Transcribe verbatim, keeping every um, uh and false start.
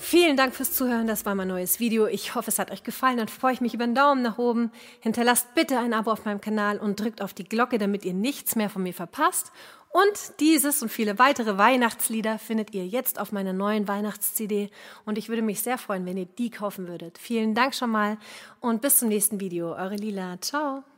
vielen Dank fürs Zuhören. Das war mein neues Video. Ich hoffe, es hat euch gefallen. Dann freue ich mich über einen Daumen nach oben. Hinterlasst bitte ein Abo auf meinem Kanal und drückt auf die Glocke, damit ihr nichts mehr von mir verpasst. Und dieses und viele weitere Weihnachtslieder findet ihr jetzt auf meiner neuen Weihnachts-C D. Und ich würde mich sehr freuen, wenn ihr die kaufen würdet. Vielen Dank schon mal und bis zum nächsten Video. Eure Lila. Ciao.